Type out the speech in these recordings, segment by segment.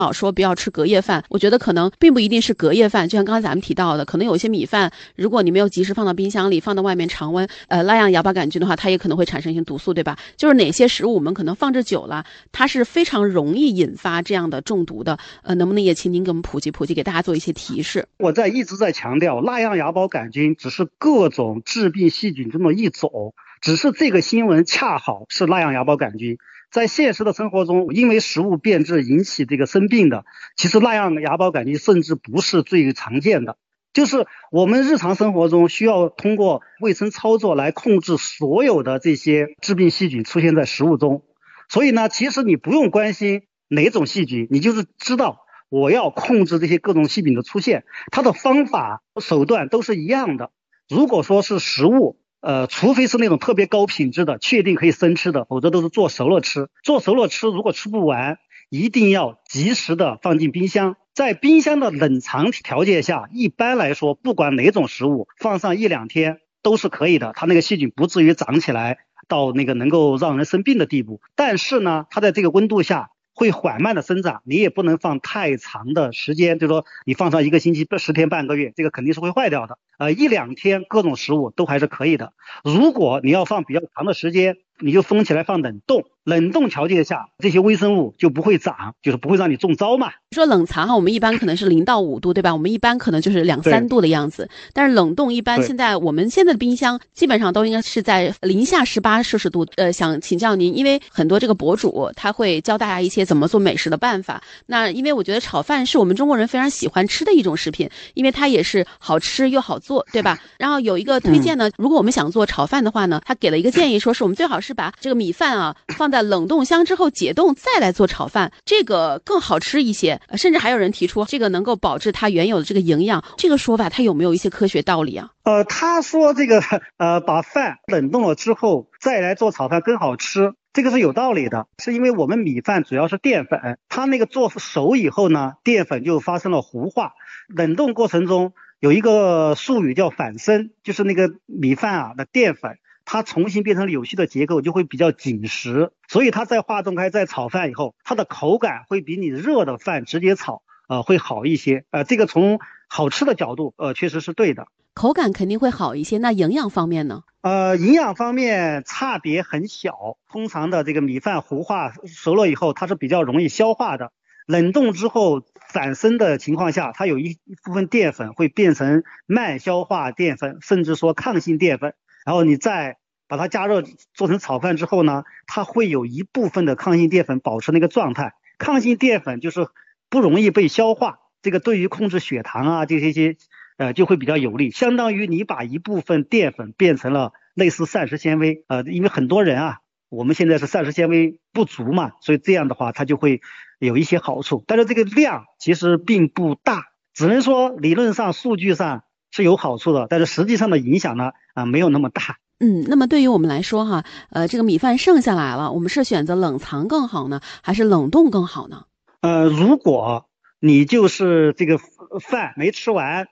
说不要吃隔夜饭，我觉得可能并不一定是隔夜饭，就像刚才咱们提到的，可能有一些米饭，如果你没有及时放到冰箱里，放到外面常温，拉样芽孢杆菌的话，它也可能会产生一些毒素，对吧？就是哪些食物我们可能放置久了，它是非常容易引发这样的中毒的，能不能也请您给我们普及，给大家做一些提示？ 我一直在强调，蜡样芽孢杆菌只是各种致病细菌中的一种，只是这个新闻恰好是蜡样芽孢杆菌。在现实的生活中，因为食物变质引起这个生病的，其实蜡样芽孢杆菌甚至不是最常见的。就是我们日常生活中需要通过卫生操作来控制所有的这些致病细菌出现在食物中。所以呢，其实你不用关心哪种细菌，你就是知道我要控制这些各种细菌的出现，它的方法手段都是一样的。如果说是食物，除非是那种特别高品质的，确定可以生吃的，否则都是做熟了吃。做熟了吃，如果吃不完，一定要及时的放进冰箱。在冰箱的冷藏条件下，一般来说，不管哪种食物，放上1-2天都是可以的，它那个细菌不至于长起来到那个能够让人生病的地步。但是呢，它在这个温度下会缓慢的生长，你也不能放太长的时间，就是说你放上1个星期、10天、半个月，这个肯定是会坏掉的。1-2天各种食物都还是可以的。如果你要放比较长的时间，你就封起来放冷冻，冷冻条件下这些微生物就不会长，就是不会让你中招嘛。 说冷藏哈，我们一般可能是0到5度，对吧？我们一般可能就是2-3度的样子，但是冷冻一般我们现在的冰箱基本上都应该是在零下18摄氏度。想请教您，因为很多这个博主他会教大家一些怎么做美食的办法。那因为我觉得炒饭是我们中国人非常喜欢吃的一种食品，因为它也是好吃又好做，对吧？然后有一个推荐呢，如果我们想做炒饭的话呢，他给了一个建议，说是我们最好是把这个米饭啊放在冷冻箱之后解冻再来做炒饭，这个更好吃一些。甚至还有人提出这个能够保持它原有的这个营养，这个说法它有没有一些科学道理啊？ 他说这个把饭冷冻了之后再来做炒饭更好吃，这个是有道理的，是因为我们米饭主要是淀粉，它那个做熟以后呢，淀粉就发生了糊化。冷冻过程中有一个术语叫反生，就是那个米饭的淀粉它重新变成了有序的结构，就会比较紧实，所以它在化冻开再炒饭以后，它的口感会比你热的饭直接炒会好一些。这个从好吃的角度确实是对的， 口感肯定会好一些。那营养方面呢？ 营养方面差别很小，通常的这个米饭糊化熟了以后，它是比较容易消化的。冷冻之后反生的情况下，它有一部分淀粉会变成慢消化淀粉，甚至说抗性淀粉，然后你再把它加热做成炒饭之后呢，它会有一部分的抗性淀粉保持那个状态。抗性淀粉就是不容易被消化，这个对于控制血糖啊这些就会比较有利，相当于你把一部分淀粉变成了类似膳食纤维。因为很多人我们现在是膳食纤维不足嘛，所以这样的话它就会有一些好处，但是这个量其实并不大，只能说理论上数据上是有好处的，但是实际上的影响呢没有那么大。 那么对于我们来说哈，这个米饭剩下来了，我们是选择冷藏更好呢，还是冷冻更好呢？ 如果你就是这个饭没吃完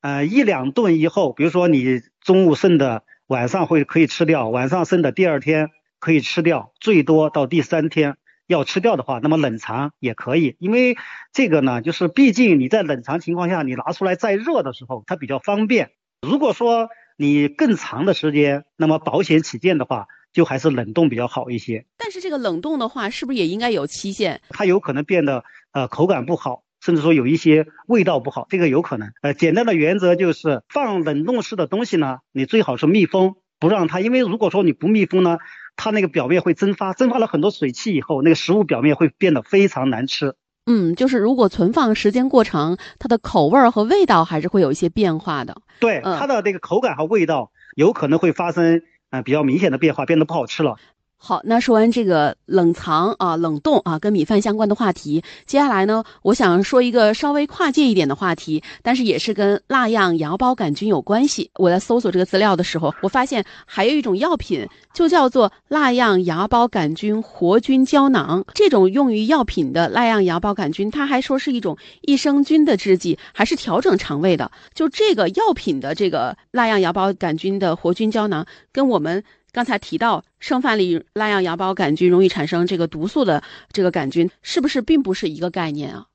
，1-2顿以后，比如说你中午剩的晚上可以吃掉，晚上剩的第2天可以吃掉，最多到第3天要吃掉的话，那么冷藏也可以。因为这个呢，就是毕竟你在冷藏情况下，你拿出来再热的时候它比较方便。如果说你更长的时间，那么保险起见的话，就还是冷冻比较好一些。 但是这个冷冻的话，是不是也应该有期限？ 它有可能变得口感不好，甚至说有一些味道不好，这个有可能。简单的原则就是放冷冻室的东西呢，你最好是密封，不让它，因为如果说你不密封呢，它那个表面会蒸发了很多水汽以后，那个食物表面会变得非常难吃。 就是如果存放时间过长，它的口味和味道还是会有一些变化的。 对，它的这个口感和味道有可能会发生比较明显的变化，变得不好吃了。 好，那说完这个冷藏冷冻跟米饭相关的话题，接下来呢，我想说一个稍微跨界一点的话题，但是也是跟蜡样芽孢杆菌有关系。我在搜索这个资料的时候，我发现还有一种药品，就叫做蜡样芽孢杆菌活菌胶囊。这种用于药品的蜡样芽孢杆菌，它还说是一种益生菌的制剂，还是调整肠胃的。就这个药品的这个蜡样芽孢杆菌的活菌胶囊，跟我们刚才提到剩饭里蜡样芽孢杆菌容易产生这个毒素的这个杆菌，是不是并不是一个概念啊？